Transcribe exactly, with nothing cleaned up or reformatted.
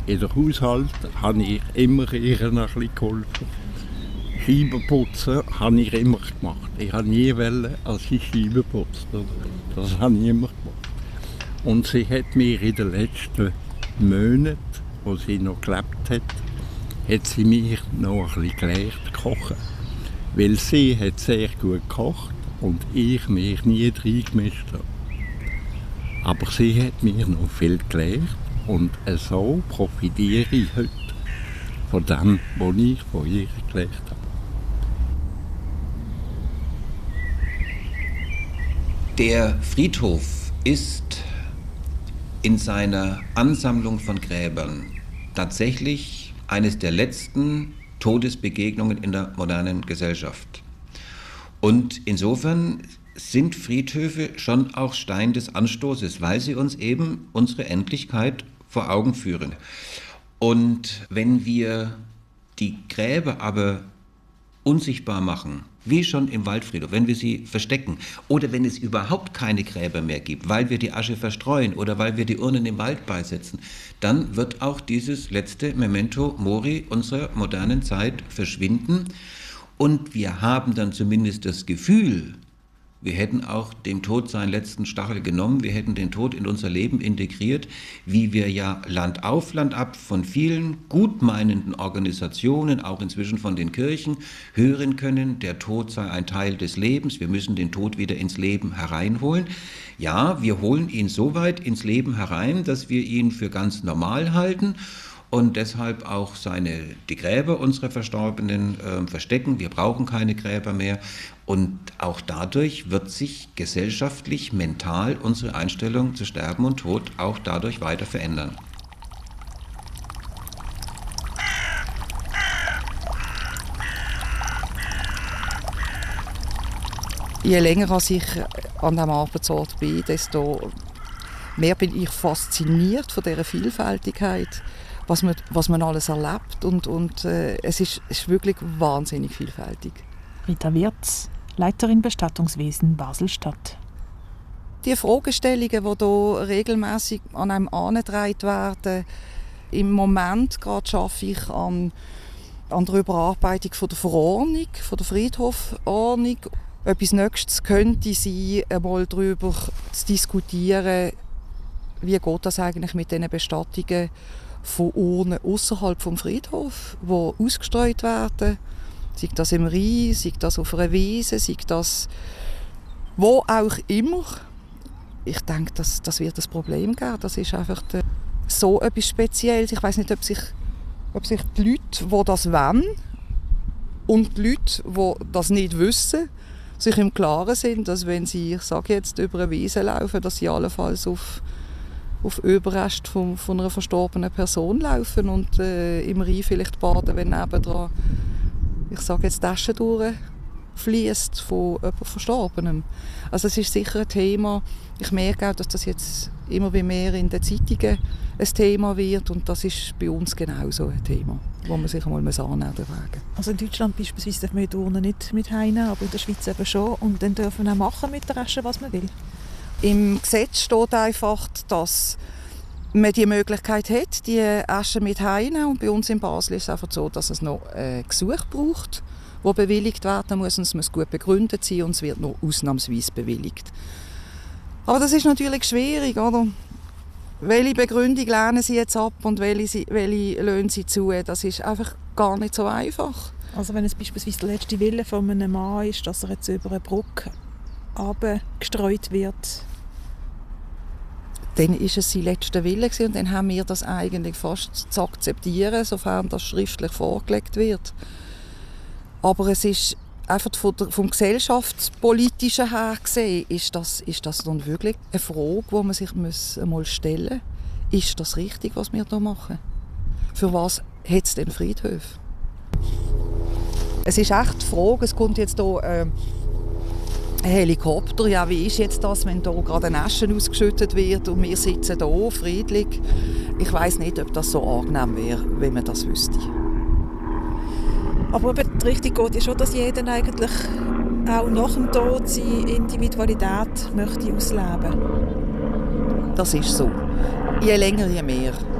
In der Haushalt habe ich immer ihr ein bisschen geholfen. Scheibenputzen habe ich immer gemacht. Ich wollte nie, als sie Scheiben putzt. Das habe ich immer gemacht. Und sie hat mir in den letzten Monaten, wo sie noch gelebt hat, hat sie mir noch ein bisschen gelernt zu kochen. Weil sie hat sehr gut gekocht und ich mich nie reingemischt habe. Aber sie hat mir noch viel gelernt und so profitiere ich heute von dem, was ich von ihr gelernt habe. Der Friedhof ist in seiner Ansammlung von Gräbern tatsächlich eines der letzten Todesbegegnungen in der modernen Gesellschaft. Und insofern sind Friedhöfe schon auch Stein des Anstoßes, weil sie uns eben unsere Endlichkeit vor Augen führen. Und wenn wir die Gräber aber unsichtbar machen, wie schon im Waldfriedhof, wenn wir sie verstecken oder wenn es überhaupt keine Gräber mehr gibt, weil wir die Asche verstreuen oder weil wir die Urnen im Wald beisetzen, dann wird auch dieses letzte Memento Mori unserer modernen Zeit verschwinden und wir haben dann zumindest das Gefühl, wir hätten auch dem Tod seinen letzten Stachel genommen, wir hätten den Tod in unser Leben integriert, wie wir ja Land auf, Land ab von vielen gutmeinenden Organisationen, auch inzwischen von den Kirchen, hören können, der Tod sei ein Teil des Lebens, wir müssen den Tod wieder ins Leben hereinholen. Ja, wir holen ihn so weit ins Leben herein, dass wir ihn für ganz normal halten und deshalb auch seine, die Gräber unserer Verstorbenen äh, verstecken. Wir brauchen keine Gräber mehr. Und auch dadurch wird sich gesellschaftlich, mental unsere Einstellung zu Sterben und Tod auch dadurch weiter verändern. Je länger als ich an diesem Arbeitsort bin, desto mehr bin ich fasziniert von dieser Vielfältigkeit, was man, was man alles erlebt. Und, und äh, es ist, ist wirklich wahnsinnig vielfältig. Rita Wirz, Leiterin Bestattungswesen Basel-Stadt. Die Fragestellungen, die hier regelmässig an einem herangetragen werden, im Moment gerade arbeite ich an, an der Überarbeitung von der Verordnung, von der Friedhofordnung. Etwas Nächstes könnte sein, einmal darüber zu diskutieren, wie geht das eigentlich mit diesen Bestattungen von Urnen außerhalb des Friedhofs, die ausgestreut werden. Sei das im Rhein, sei das auf einer Wiese, sei das wo auch immer. Ich denke, das, das wird ein Problem geben. Das ist einfach so etwas Spezielles. Ich weiss nicht, ob sich, ob sich die Leute, die das wollen, und die Leute, die das nicht wissen, sich im Klaren sind, dass wenn sie, ich sage jetzt, über eine Wiese laufen, dass sie allenfalls auf auf Überreste von, von einer verstorbenen Person laufen und äh, im Rhein vielleicht baden, wenn nebendran, ich sage jetzt, Taschen durchfliesst von jemandem Verstorbenem. Also es ist sicher ein Thema. Ich merke auch, dass das jetzt immer mehr in den Zeitungen ein Thema wird und das ist bei uns genauso ein Thema, wo man sich einmal annehmen muss. Also in Deutschland beispielsweise darf man die Urnen nicht mit heimnehmen, aber in der Schweiz eben schon und dann dürfen wir auch machen mit der Asche, was man will. Im Gesetz steht einfach, dass man die Möglichkeit hat, die Asche mit heimzunehmen. Und bei uns in Basel ist es einfach so, dass es noch ein Gesuch braucht, das bewilligt werden muss. Und es muss gut begründet sein und es wird nur ausnahmsweise bewilligt. Aber das ist natürlich schwierig, oder? Welche Begründung lehnen Sie jetzt ab und welche, welche lassen Sie zu? Das ist einfach gar nicht so einfach. Also wenn es beispielsweise der letzte Wille von einem Mann ist, dass er jetzt über eine Brücke gestreut wird. Dann war es sein letzter Wille und dann haben wir das eigentlich fast zu akzeptieren, sofern das schriftlich vorgelegt wird. Aber es ist einfach vom gesellschaftspolitischen her gesehen, ist das, ist das dann wirklich eine Frage, die man sich einmal stellen muss. Ist das richtig, was wir hier machen? Für was hat es denn Friedhöfe? Es ist echt die Frage, es kommt jetzt hier äh, ein Helikopter, ja, wie ist jetzt das, wenn hier gerade ein Asche ausgeschüttet wird und wir sitzen hier friedlich? Ich weiss nicht, ob das so angenehm wäre, wenn man das wüsste. Aber die Richtung geht ja schon, dass jeder eigentlich auch nach dem Tod seine Individualität möchte ausleben. Das ist so. Je länger, je mehr.